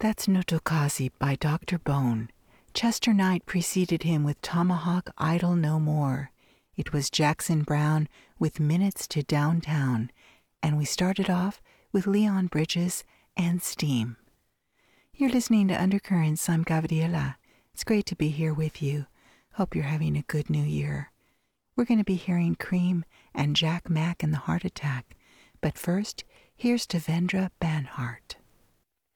That's Notokazi by Dr. Bone. Chester Knight preceded him with Tomahawk Idle No More. It was Jackson Browne with Minutes to Downtown. And we started off with Leon Bridges and Steam. You're listening to Undercurrents. I'm Gabriela. It's great to be here with you. Hope you're having a good new year. We're going to be hearing Cream and Jack Mack and the Heart Attack. But first, here's Devendra Banhart.